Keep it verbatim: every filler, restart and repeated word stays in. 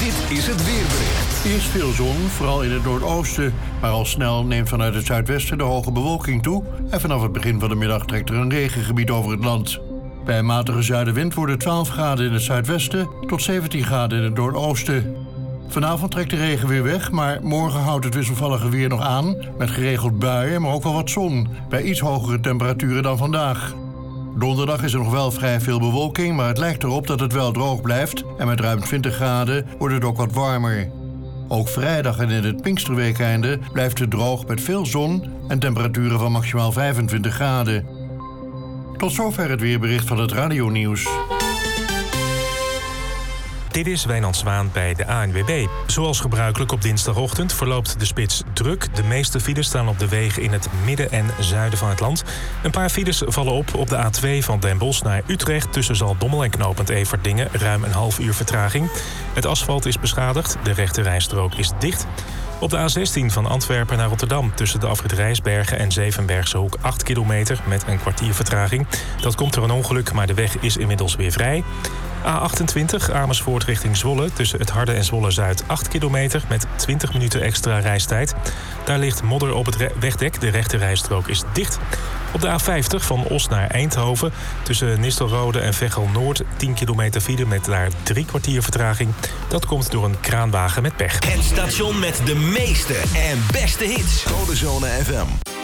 Dit is het weerbericht. Eerst veel zon, vooral in het noordoosten. Maar al snel neemt vanuit het zuidwesten de hoge bewolking toe. En vanaf het begin van de middag trekt er een regengebied over het land. Bij een matige zuidenwind worden twaalf graden in het zuidwesten tot zeventien graden in het noordoosten. Vanavond trekt de regen weer weg, maar morgen houdt het wisselvallige weer nog aan. Met geregeld buien, maar ook wel wat zon. Bij iets hogere temperaturen dan vandaag. Donderdag is er nog wel vrij veel bewolking, maar het lijkt erop dat het wel droog blijft. En met ruim twintig graden wordt het ook wat warmer. Ook vrijdag en in het Pinksterweekeinde blijft het droog met veel zon en temperaturen van maximaal vijfentwintig graden. Tot zover het weerbericht van het radionieuws. Dit is Wijnand Zwaan bij de A N W B. Zoals gebruikelijk op dinsdagochtend verloopt de spits druk. De meeste files staan op de wegen in het midden en zuiden van het land. Een paar files vallen op op de A twee van Den Bosch naar Utrecht... tussen Zaltbommel en knooppunt Everdingen, ruim een half uur vertraging. Het asfalt is beschadigd, de rechte rijstrook is dicht. Op de A zestien van Antwerpen naar Rotterdam tussen de afrit Rijsbergen en Zevenbergse Hoek acht kilometer met een kwartier vertraging. Dat komt door een ongeluk, maar de weg is inmiddels weer vrij. A achtentwintig Amersfoort richting Zwolle tussen het Harde en Zwolle-Zuid acht kilometer met twintig minuten extra reistijd. Daar ligt modder op het wegdek, de rechte rijstrook is dicht. Op de A vijftig van Os naar Eindhoven tussen Nistelrode en Veghel-Noord tien kilometer file met daar drie kwartier vertraging. Dat komt door een kraanwagen met pech. Het station met de meeste en beste hits. Codezone F M.